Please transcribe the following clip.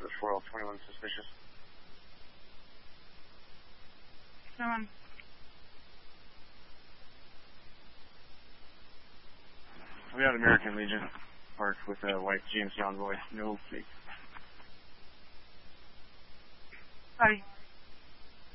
for 4L21 suspicious. Come on. We have American Legion parked with a white GMC Envoy. No fake. Bye.